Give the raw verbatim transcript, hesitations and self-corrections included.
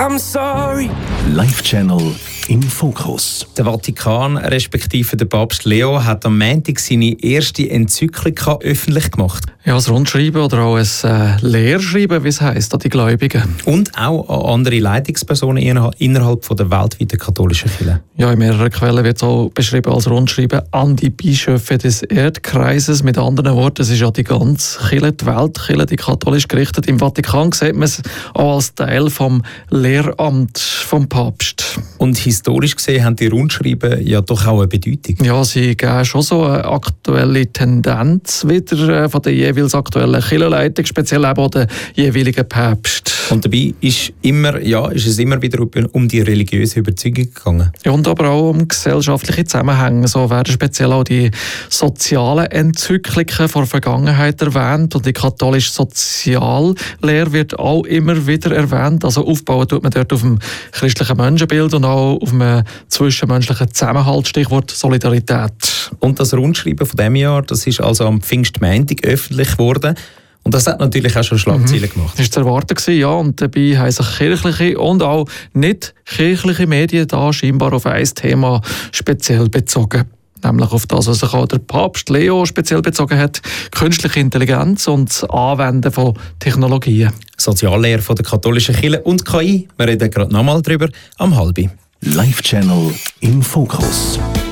I'm sorry. Live-Channel im Fokus. Der Vatikan, respektive der Papst Leo, hat am Montag seine erste Enzyklika öffentlich gemacht. Ja, ein Rundschreiben oder auch ein äh, Lehrschreiben, wie es heisst, an die Gläubigen. Und auch an andere Leitungspersonen innerhalb von der weltweiten katholischen Kirche. Ja, in mehreren Quellen wird es auch beschrieben als Rundschreiben an die Bischöfe des Erdkreises. Mit anderen Worten, es ist ja die ganze Kirche, die Weltkirche, die katholisch gerichtet. Im Vatikan sieht man es auch als Teil vom Lehramt vom Papst. Und historisch gesehen haben die Rundschreiben ja doch auch eine Bedeutung. Ja, sie geben schon so eine aktuelle Tendenz wieder von der jeweils aktuellen Kirchenleitung, speziell eben der jeweiligen Päpst. Und dabei ist, immer, ja, ist es immer wieder um die religiöse Überzeugung gegangen. Ja, und aber auch um gesellschaftliche Zusammenhänge. So werden speziell auch die sozialen Enzykliken von der Vergangenheit erwähnt und die katholische Soziallehre wird auch immer wieder erwähnt. Also aufbauen tut man dort auf dem christlichen Menschenbild und auch auf einem zwischenmenschlichen Zusammenhalt, Stichwort Solidarität. Und das Rundschreiben von diesem Jahr, das ist also am Pfingstmontag öffentlich geworden. Und das hat natürlich auch schon Schlagzeilen mhm. gemacht. Das war zu erwarten gewesen, ja. Und dabei haben sich kirchliche und auch nicht kirchliche Medien da scheinbar auf ein Thema speziell bezogen. Nämlich auf das, was sich auch der Papst Leo speziell bezogen hat: künstliche Intelligenz und das Anwenden von Technologien. Soziallehre von der katholischen Kirche und K I. Wir reden gerade nochmal drüber am halben. Live-Channel im Fokus.